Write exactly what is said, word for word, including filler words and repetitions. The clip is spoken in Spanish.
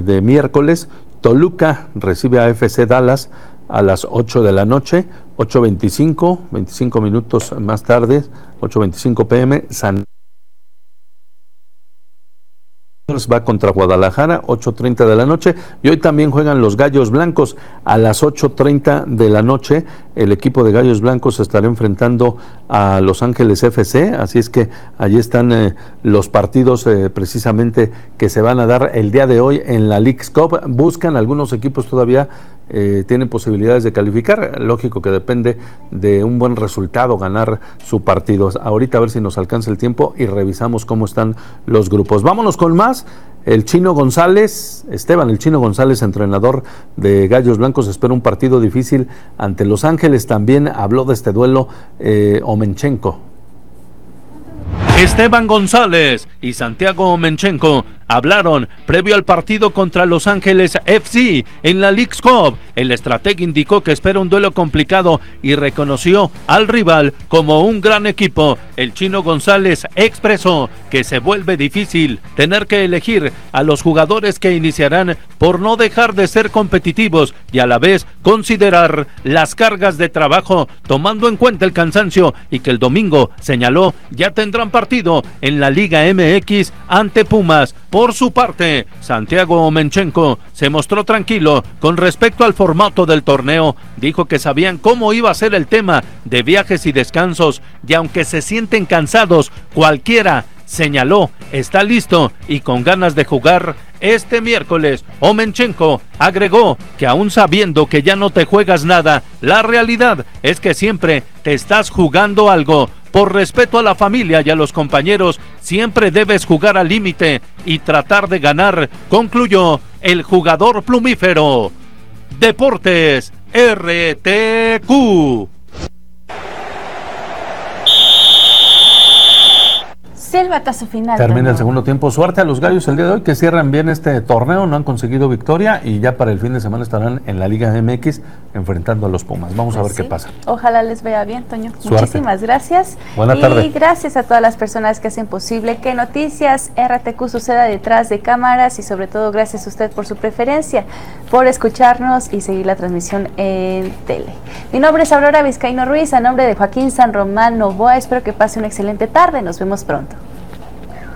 de miércoles. Toluca recibe a F C Dallas a las ocho de la noche, ocho veinticinco, veinticinco minutos más tarde, ocho veinticinco pm. San va contra Guadalajara, ocho treinta de la noche, y hoy también juegan los Gallos Blancos a las ocho treinta de la noche. El equipo de Gallos Blancos estará enfrentando a Los Ángeles F C, así es que allí están eh, los partidos eh, precisamente que se van a dar el día de hoy en la Leagues Cup. Buscan algunos equipos todavía, eh, tienen posibilidades de calificar, lógico que depende de un buen resultado, ganar su partido. Ahorita a ver si nos alcanza el tiempo y revisamos cómo están los grupos. Vámonos con más. El Chino González, Esteban el Chino González, entrenador de Gallos Blancos, espera un partido difícil ante Los Ángeles. También habló de este duelo eh, Omenchenko. Esteban González y Santiago Omenchenko hablaron previo al partido contra Los Ángeles F C en la Leagues Cup. El estratega indicó que espera un duelo complicado y reconoció al rival como un gran equipo. El Chino González expresó que se vuelve difícil tener que elegir a los jugadores que iniciarán por no dejar de ser competitivos y a la vez considerar las cargas de trabajo, tomando en cuenta el cansancio, y que el domingo, señaló, ya tendrán partido en la Liga M X ante Pumas. Por su parte, Santiago Omenchenko se mostró tranquilo con respecto al formato del torneo. Dijo que sabían cómo iba a ser el tema de viajes y descansos, y aunque se sienten cansados, cualquiera, señaló, está listo y con ganas de jugar este miércoles. Omenchenko agregó que aún sabiendo que ya no te juegas nada, la realidad es que siempre te estás jugando algo. Por respeto a la familia y a los compañeros, siempre debes jugar al límite y tratar de ganar, concluyó el jugador plumífero. Deportes R T Q. Silbatazo final. Termina ¿no? el segundo tiempo. Suerte a los Gallos el día de hoy, que cierran bien este torneo, no han conseguido victoria y ya para el fin de semana estarán en la Liga M X enfrentando a los Pumas. Vamos a ver sí. qué pasa. Ojalá les vaya bien, Toño. Suerte. Muchísimas gracias. Buena y tarde. Y gracias a todas las personas que hacen posible que Noticias R T Q suceda detrás de cámaras, y sobre todo gracias a usted por su preferencia, por escucharnos y seguir la transmisión en tele. Mi nombre es Aurora Vizcaíno Ruiz, a nombre de Joaquín San Román Novoa, espero que pase una excelente tarde. Nos vemos pronto.